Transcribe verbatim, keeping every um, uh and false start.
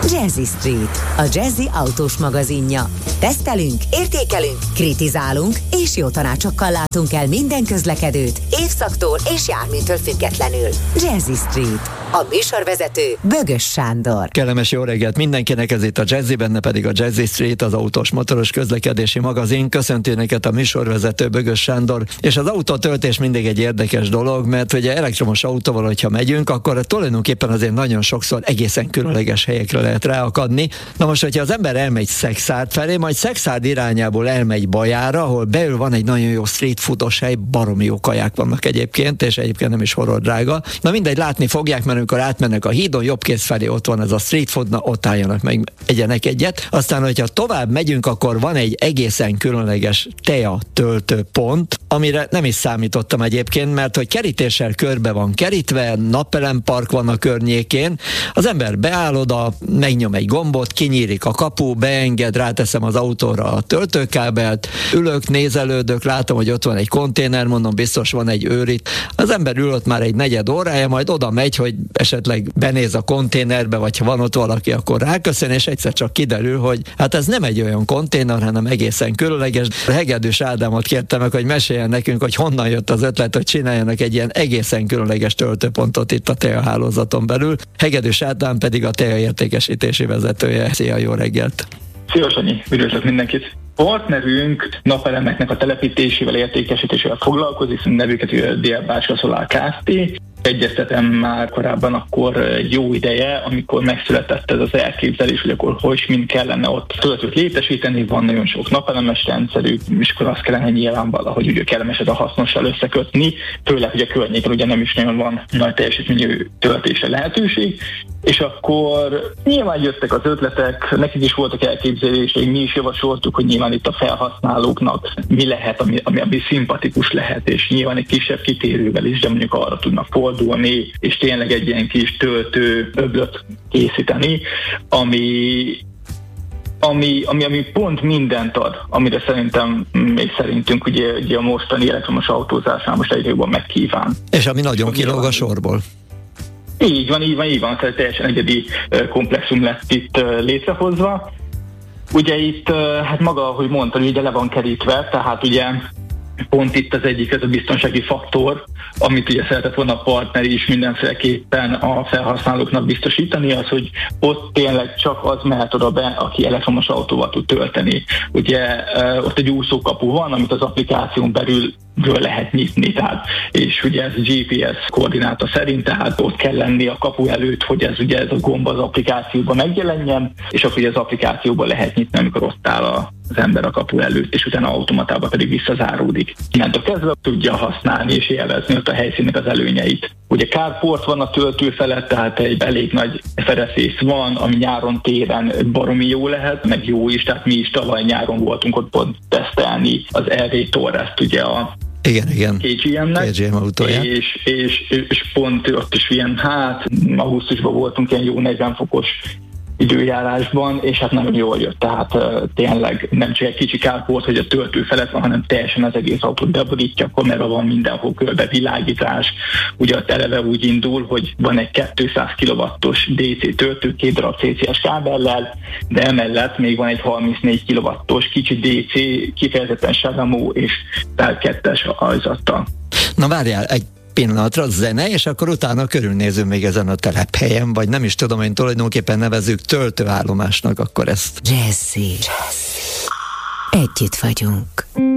Jazzy Street, a Jazzy autós magazinja. Tesztelünk, értékelünk, kritizálunk és jó tanácsokkal látunk el minden közlekedőt, évszaktól és járműtől függetlenül. Jazzy Street, a műsorvezető Bögös Sándor. Kellemes jó reggelt mindenkinek, ez itt a Jazzy, benne pedig a Jazzy Street, az autós motoros közlekedési magazin. Köszönti önöket a műsorvezető Bögös Sándor. És az autótöltés mindig egy érdekes dolog, mert ugye elektromos autóval, hogyha megyünk, akkor tulajdonképpen azért nagyon sokszor egészen különleges helyekre lehet ráakadni. Na most, hogyha az ember elmegy Szekszárd felé, majd Szekszárd irányából elmegy Bajára, ahol belül van egy nagyon jó street foodos hely, baromi jó kaják vannak egyébként, és egyébként nem is horror drága. Na mindegy, látni fogják, mert amikor átmennek a hídon, jobb kéz felé ott van ez a street food, na ott álljanak meg, egyenek egyet. Aztán, hogyha tovább megyünk, akkor van egy egészen különleges tea töltőpont, amire nem is számítottam egyébként, mert hogy kerítéssel körbe van kerítve, napelempark van a környékén, az ember beáll oda, megnyom egy gombot, kinyílik a kapu, beenged, ráteszem az autóra a töltőkábelt, ülök, nézelődök, látom, hogy ott van egy konténer, mondom, biztos van egy őr itt. Az ember ül ott már egy negyed órája, majd oda megy, hogy esetleg benéz a konténerbe, vagy ha van ott valaki, akkor ráköszön, és egyszer csak kiderül, hogy hát ez nem egy olyan konténer, hanem egészen különleges. Hegedűs Ádámot kértem meg, hogy meséljen nekünk, hogy honnan jött az ötlet, hogy csináljanak egy ilyen egészen különleges töltőpontot itt a tea hálózaton belül. Hegedűs Ádám pedig a tea értékesítési vezetője. Szia, jó reggelt! Szia, Sanyi! Üdvözlök mindenkit! Partnerünk napelemeknek a telepítésével, értékesítésével foglalkozik, nevüket Dél-Bácska Solar Kft. Egyeztetem már korábban akkor egy jó ideje, amikor megszületett ez az elképzelés, hogy akkor hogy mind kellene ott töltőt létesíteni, van nagyon sok napelemes rendszerük, és akkor azt kellene nyilván valahogy ugye kellemeset a hasznossal összekötni, főleg ugye a környéken ugye nem is nagyon van nagy teljesítményű töltésre lehetőség, és akkor nyilván jöttek az ötletek, nekik is voltak elképzelései, mi is javasoltuk, hogy nyilván itt a felhasználóknak mi lehet, ami, ami, ami szimpatikus lehet, és nyilván egy kisebb kitérővel is, de mondjuk arra tudnak fordulni, és tényleg egy ilyen kis töltő öblöt készíteni, ami, ami, ami, ami pont mindent ad, amire szerintem, és szerintünk ugye, ugye a mostani elektromos autózásnál most egyre jobban megkíván. És ami nagyon kilóg a sorból. Így van, így van, így van, szóval teljesen egyedi komplexum lett itt létrehozva. Ugye itt, hát maga, ahogy mondta, ugye le van kerítve, tehát ugye pont itt az egyik, ez a biztonsági faktor, amit ugye szeretett volna a partner is mindenféleképpen a felhasználóknak biztosítani, az, hogy ott tényleg csak az mehet oda be, aki elektromos autóval tud tölteni. Ugye ott egy úszókapu van, amit az applikáción belül lehet nyitni, tehát, és ugye ez gé pé es koordináta szerint, tehát ott kell lenni a kapu előtt, hogy ez ugye ez a gomb az applikációban megjelenjen, és akkor ugye az applikációban lehet nyitni, amikor ott áll az ember a kapu előtt, és utána automatában pedig visszazáródik. Innentől kezdve tudja használni és élvezni ott a helyszínnek az előnyeit. Ugye carport van a töltő felett, tehát egy elég nagy fereszész van, ami nyáron téren baromi jó lehet, meg jó is, tehát mi is tavaly nyáron voltunk ott pont tesztelni az er vé Torres-t, ugye a Igen, igen. ká gé em-nek, ká gé em autója. És, és, és pont ott is ilyen, hát augusztusban voltunk ilyen jó negyven fokos időjárásban, és hát nagyon jól jött, tehát uh, tényleg nem csak egy kicsi carport, hogy a töltő felett van, hanem teljesen az egész autót beborítja, kamera van mindenhol, körbe világítás, ugye a eleve úgy indul, hogy van egy kétszáz kilowattos dé cé töltő, két darab cé cé es kábellel, de emellett még van egy harmincnégy kilowattos kicsi dé cé, kifejezetten sávemó és tár kettes ajzattal. Na várjál, egy pillanatra zene, és akkor utána körülnézünk még ezen a telephelyen, vagy nem is tudom, én tulajdonképpen nevezzük töltőállomásnak akkor ezt. Jazzy. Jazzy. Együtt vagyunk.